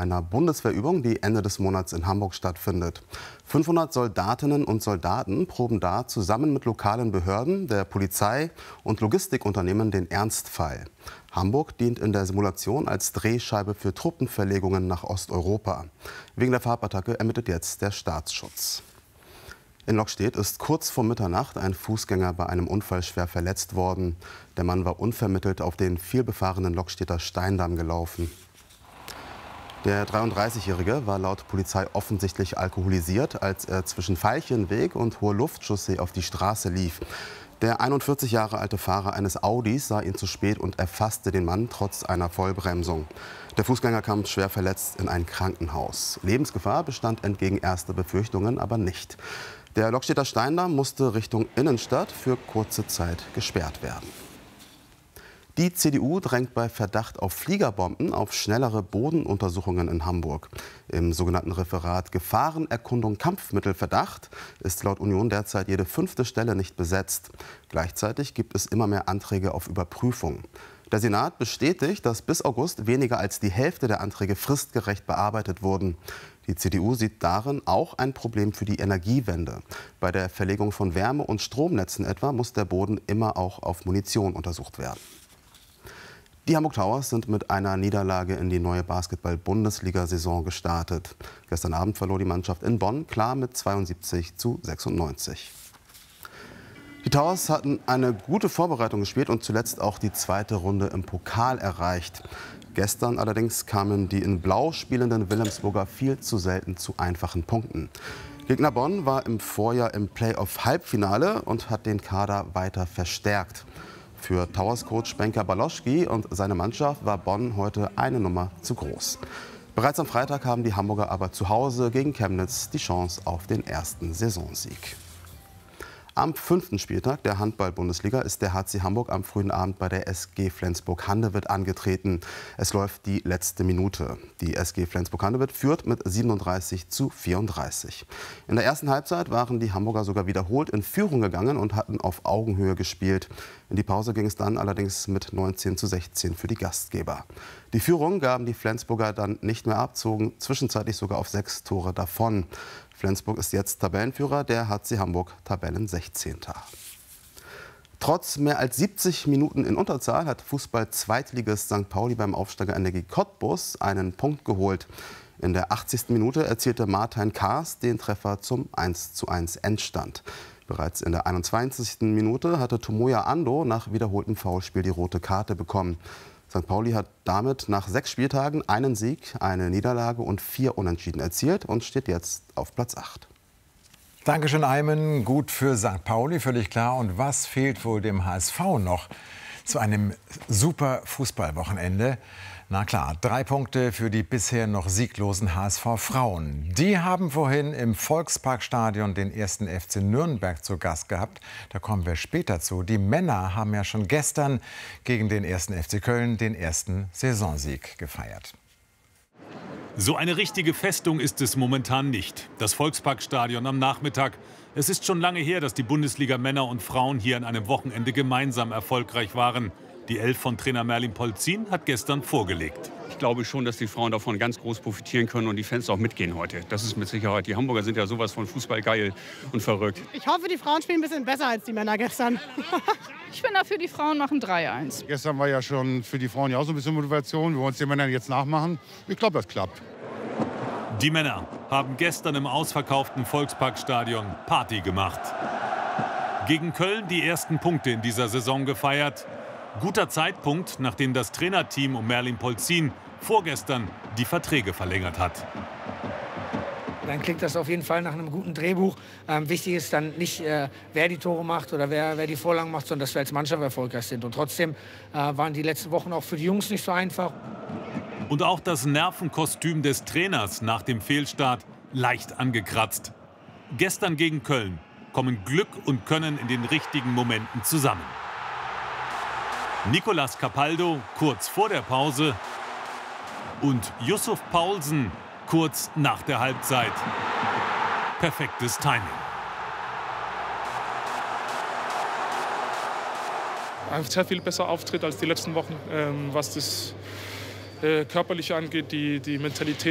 einer Bundeswehrübung, die Ende des Monats in Hamburg stattfindet. 500 Soldatinnen und Soldaten proben da zusammen mit lokalen Behörden, der Polizei und Logistikunternehmen den Ernstfall. Hamburg dient in der Simulation als Drehscheibe für Truppenverlegungen nach Osteuropa. Wegen der Farbattacke ermittelt jetzt der Staatsschutz. In Lockstedt ist kurz vor Mitternacht ein Fußgänger bei einem Unfall schwer verletzt worden. Der Mann war unvermittelt auf den vielbefahrenen Lockstedter Steindamm gelaufen. Der 33-Jährige war laut Polizei offensichtlich alkoholisiert, als er zwischen Veilchenweg und Hohe Luftchaussee auf die Straße lief. Der 41 Jahre alte Fahrer eines Audis sah ihn zu spät und erfasste den Mann trotz einer Vollbremsung. Der Fußgänger kam schwer verletzt in ein Krankenhaus. Lebensgefahr bestand entgegen erster Befürchtungen aber nicht. Der Lockstedter Steindamm musste Richtung Innenstadt für kurze Zeit gesperrt werden. Die CDU drängt bei Verdacht auf Fliegerbomben auf schnellere Bodenuntersuchungen in Hamburg. Im sogenannten Referat Gefahrenerkundung Kampfmittelverdacht ist laut Union derzeit jede 5. Stelle nicht besetzt. Gleichzeitig gibt es immer mehr Anträge auf Überprüfung. Der Senat bestätigt, dass bis August weniger als die Hälfte der Anträge fristgerecht bearbeitet wurden. Die CDU sieht darin auch ein Problem für die Energiewende. Bei der Verlegung von Wärme- und Stromnetzen etwa muss der Boden immer auch auf Munition untersucht werden. Die Hamburg Towers sind mit einer Niederlage in die neue Basketball-Bundesliga-Saison gestartet. Gestern Abend verlor die Mannschaft in Bonn klar mit 72:96. Die Towers hatten eine gute Vorbereitung gespielt und zuletzt auch die zweite Runde im Pokal erreicht. Gestern allerdings kamen die in Blau spielenden Wilhelmsburger viel zu selten zu einfachen Punkten. Gegner Bonn war im Vorjahr im Playoff-Halbfinale und hat den Kader weiter verstärkt. Für Towers-Coach Benka Baloschki und seine Mannschaft war Bonn heute eine Nummer zu groß. Bereits am Freitag haben die Hamburger aber zu Hause gegen Chemnitz die Chance auf den ersten Saisonsieg. Am 5. Spieltag der Handball-Bundesliga ist der HC Hamburg am frühen Abend bei der SG Flensburg-Handewitt angetreten. Es läuft die letzte Minute. Die SG Flensburg-Handewitt führt mit 37:34. In der ersten Halbzeit waren die Hamburger sogar wiederholt in Führung gegangen und hatten auf Augenhöhe gespielt. In die Pause ging es dann allerdings mit 19:16 für die Gastgeber. Die Führung gaben die Flensburger dann nicht mehr ab, zogen zwischenzeitlich sogar auf 6 Tore davon. Flensburg ist jetzt Tabellenführer, der HC Hamburg Tabellen-16. Trotz mehr als 70 Minuten in Unterzahl hat Fußball-Zweitligist St. Pauli beim Aufsteiger Energie Cottbus einen Punkt geholt. In der 80. Minute erzielte Martin Kaas den Treffer zum 1:1 Endstand. Bereits in der 21. Minute hatte Tomoya Ando nach wiederholtem Foulspiel die rote Karte bekommen. St. Pauli hat damit nach 6 Spieltagen einen Sieg, eine Niederlage und 4 Unentschieden erzielt und steht jetzt auf Platz 8. Dankeschön, Aymen. Gut für St. Pauli, völlig klar. Und was fehlt wohl dem HSV noch zu einem super Fußballwochenende? Na klar, 3 Punkte für die bisher noch sieglosen HSV-Frauen. Die haben vorhin im Volksparkstadion den 1. FC Nürnberg zu Gast gehabt. Da kommen wir später zu. Die Männer haben ja schon gestern gegen den 1. FC Köln den ersten Saisonsieg gefeiert. So eine richtige Festung ist es momentan nicht. Das Volksparkstadion am Nachmittag. Es ist schon lange her, dass die Bundesliga-Männer und Frauen hier an einem Wochenende gemeinsam erfolgreich waren. Die Elf von Trainer Merlin Polzin hat gestern vorgelegt. Ich glaube schon, dass die Frauen davon ganz groß profitieren können und die Fans auch mitgehen heute. Das ist mit Sicherheit. Die Hamburger sind ja sowas von Fußball geil und verrückt. Ich hoffe, die Frauen spielen ein bisschen besser als die Männer gestern. Ich bin dafür, die Frauen machen 3:1. Gestern war ja schon für die Frauen ja auch so ein bisschen Motivation. Wir wollen es den Männern jetzt nachmachen. Ich glaube, das klappt. Die Männer haben gestern im ausverkauften Volksparkstadion Party gemacht. Gegen Köln die ersten Punkte in dieser Saison gefeiert. Guter Zeitpunkt, nachdem das Trainerteam um Merlin Polzin vorgestern die Verträge verlängert hat. Dann klingt das auf jeden Fall nach einem guten Drehbuch. Wichtig ist dann nicht, wer die Tore macht oder wer die Vorlagen macht, sondern dass wir als Mannschaft erfolgreich sind. Und trotzdem waren die letzten Wochen auch für die Jungs nicht so einfach. Und auch das Nervenkostüm des Trainers nach dem Fehlstart leicht angekratzt. Gestern gegen Köln kommen Glück und Können in den richtigen Momenten zusammen. Nicolas Capaldo kurz vor der Pause und Yusuf Paulsen kurz nach der Halbzeit. Perfektes Timing. Ein sehr viel besser Auftritt als die letzten Wochen, was das Körperliche angeht, die Mentalität.